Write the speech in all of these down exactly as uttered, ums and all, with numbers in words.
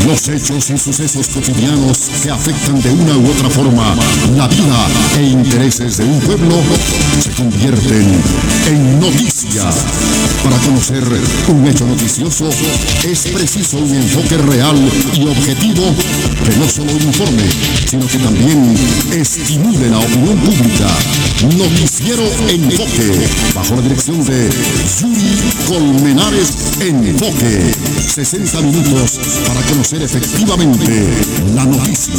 Los hechos y sucesos cotidianos que afectan de una u otra forma la vida e intereses de un pueblo se convierten en noticia. Para conocer un hecho noticioso es preciso un enfoque real y objetivo que no solo informe, sino que también estimule la opinión pública. Noticiero Enfoque, bajo la dirección de Yuri Colmenares. Enfoque, sesenta minutos para conocer efectivamente la noticia.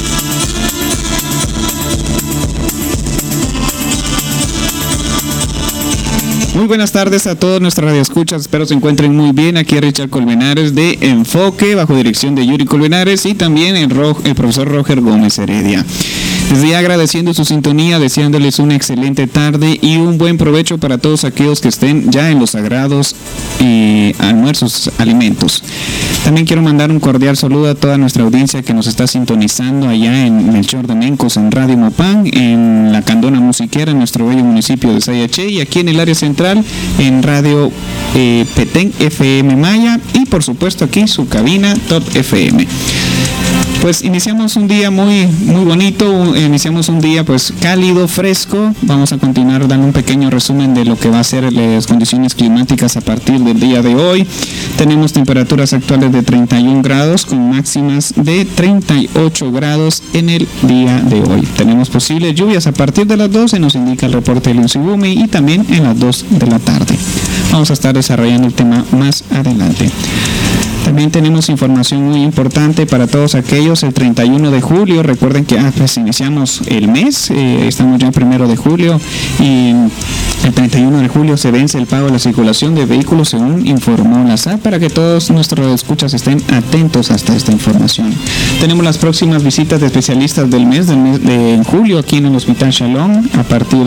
Muy buenas tardes a todos nuestros radioescuchas, espero se encuentren muy bien. Aquí Richard Colmenares de Enfoque, bajo dirección de Yuri Colmenares, y también el, Ro- el profesor Roger Gómez Heredia. Desde ya agradeciendo su sintonía, deseándoles una excelente tarde y un buen provecho para todos aquellos que estén ya en los sagrados eh, almuerzos, alimentos. También quiero mandar un cordial saludo a toda nuestra audiencia que nos está sintonizando allá en Melchor de Mencos, en Radio Mopán, en la Candona Musiquera, en nuestro bello municipio de Sayaché, y aquí en el área central, en Radio eh, Petén F M Maya, y por supuesto aquí su cabina Top F M. Pues iniciamos un día muy muy bonito, iniciamos un día pues cálido, fresco. Vamos a continuar dando un pequeño resumen de lo que va a ser las condiciones climáticas a partir del día de hoy. Tenemos temperaturas actuales de treinta y un grados con máximas de treinta y ocho grados en el día de hoy. Tenemos posibles lluvias a partir de las doce, nos indica el reporte del INSIBUME, y también en las dos de la tarde. Vamos a estar desarrollando el tema más adelante. También tenemos información muy importante para todos aquellos. El treinta y uno de julio, recuerden que ah, pues iniciamos el mes, eh, estamos ya en primero de julio, y el treinta y uno de julio se vence el pago de la circulación de vehículos, según informó la S A T, para que todos nuestros escuchas estén atentos hasta esta información. Tenemos las próximas visitas de especialistas del mes, del mes de julio, aquí en el Hospital Shalom. A partir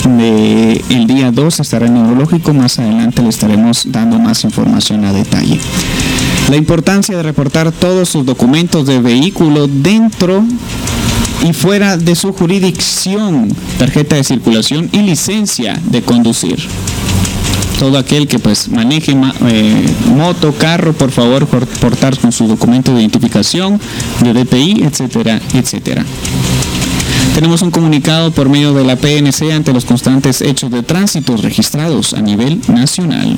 del día dos estará el neurológico. Más adelante le estaremos dando más información a detalle. La importancia de reportar todos sus documentos de vehículo dentro y fuera de su jurisdicción, tarjeta de circulación y licencia de conducir. Todo aquel que pues maneje eh, moto, carro, por favor portar con su documento de identificación, de D P I, etcétera, etcétera. Tenemos un comunicado por medio de la P N C ante los constantes hechos de tránsito registrados a nivel nacional.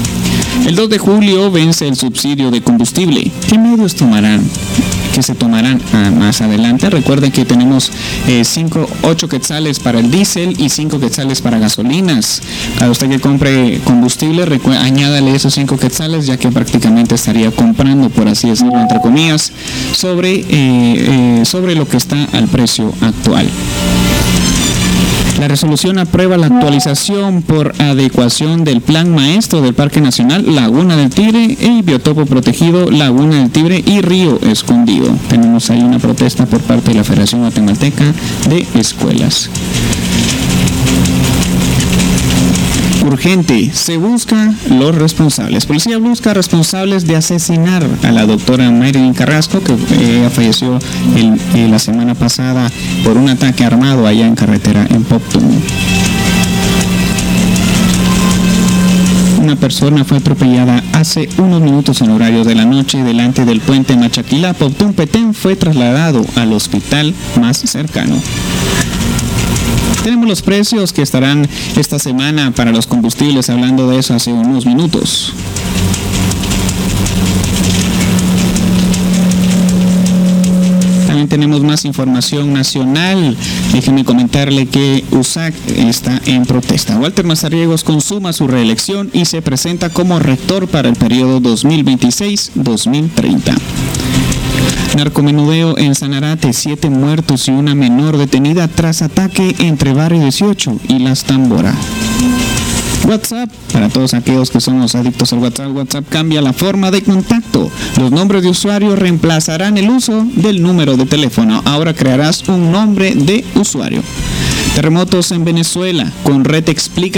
El dos de julio vence el subsidio de combustible. ¿Qué medios tomarán? ¿Qué se tomarán ah, más adelante? Recuerden que tenemos cinco, ocho quetzales para el diésel y cinco quetzales para gasolinas. Cada usted que compre combustible, recu- añádale esos cinco quetzales, ya que prácticamente estaría comprando, por así decirlo, entre comillas, sobre, eh, eh, sobre lo que está al precio actual. La resolución aprueba la actualización por adecuación del Plan Maestro del Parque Nacional Laguna del Tigre y Biotopo Protegido Laguna del Tigre y Río Escondido. Tenemos ahí una protesta por parte de la Federación Guatemalteca de Escuelas. Urgente, se busca los responsables. Policía busca responsables de asesinar a la doctora Marilyn Carrasco, que eh, falleció el, eh, la semana pasada por un ataque armado allá en carretera en Poptum. Una persona fue atropellada hace unos minutos en horario de la noche delante del puente Machaquilá. Poptum Petén fue trasladado al hospital más cercano. Tenemos los precios que estarán esta semana para los combustibles, hablando de eso hace unos minutos. También tenemos más información nacional. Déjenme comentarle que U S A C está en protesta. Walter Mazariegos consuma su reelección y se presenta como rector para el periodo dos mil veintiséis a dos mil treinta. Narcomenudeo en Sanarate, siete muertos y una menor detenida tras ataque entre Barrio dieciocho y Las Tambora. WhatsApp, para todos aquellos que somos adictos al WhatsApp, WhatsApp cambia la forma de contacto. Los nombres de usuario reemplazarán el uso del número de teléfono. Ahora crearás un nombre de usuario. Terremotos en Venezuela, con Red explica